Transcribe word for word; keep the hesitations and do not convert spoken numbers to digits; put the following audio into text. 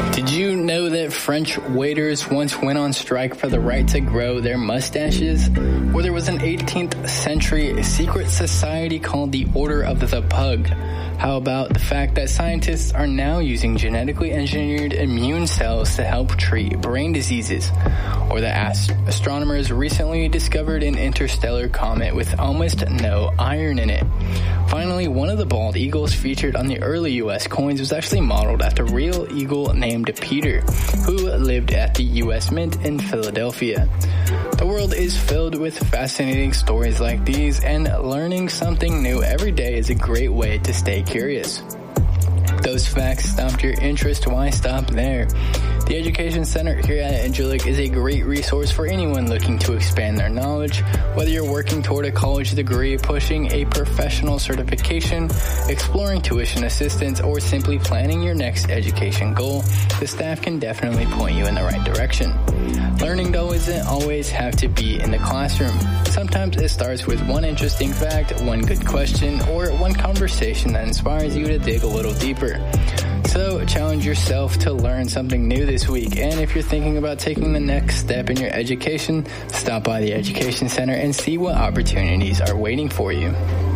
Did you know that French waiters once went on strike for the right to grow their mustaches? Or there was an eighteenth century secret society called the Order of the Pug? How about the fact that scientists are now using genetically engineered immune cells to help treat brain diseases? Or that ast- astronomers recently discovered an interstellar comet with almost no iron in it? Finally, one of the bald eagles featured on the early U S coins was actually modeled after a real eagle named Peter, who lived at the U S Mint in Philadelphia. The world is filled with fascinating stories like these, and learning something new every day is a great way to stay curious. Those facts stopped your interest, why stop there? The Education Center here at Angelic is a great resource for anyone looking to expand their knowledge. Whether you're working toward a college degree, pushing a professional certification, exploring tuition assistance, or simply planning your next education goal, the staff can definitely point you in the right direction. Learning, though, isn't always have to be in the classroom. Sometimes it starts with one interesting fact, one good question, or one conversation that inspires you to dig a little deeper. So challenge yourself to learn something new this week. And if you're thinking about taking the next step in your education, stop by the Education Center and see what opportunities are waiting for you.